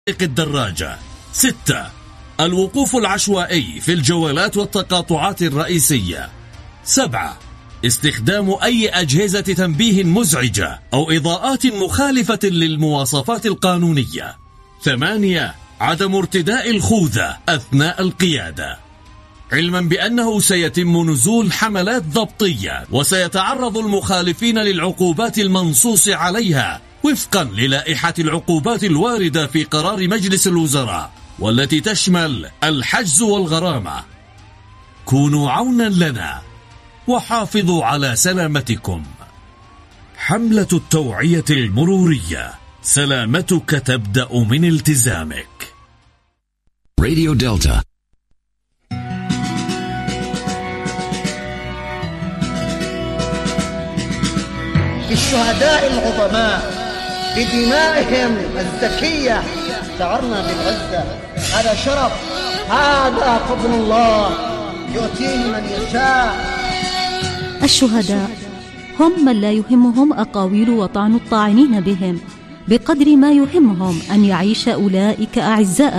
الدراجة. 6. الوقوف العشوائي في الجولات والتقاطعات الرئيسية. 7. استخدام أي أجهزة تنبيه مزعجة أو إضاءات مخالفة للمواصفات القانونية. 8. عدم ارتداء الخوذة أثناء القيادة، علما بأنه سيتم نزول حملات ضبطية وسيتعرض المخالفين للعقوبات المنصوص عليها وفقا للائحة العقوبات الواردة في قرار مجلس الوزراء، والتي تشمل الحجز والغرامة. كونوا عونا لنا وحافظوا على سلامتكم. حملة التوعية المرورية، سلامتك تبدأ من التزامك. راديو دلتا. الشهداء العظماء بدمائهم الزكية شعرنا بالعزة. هذا شرف، هذا فضل الله يؤتيه من يشاء. الشهداء هم من لا يهمهم أقاويل وطعن الطاعنين بهم بقدر ما يهمهم أن يعيش أولئك أعزاء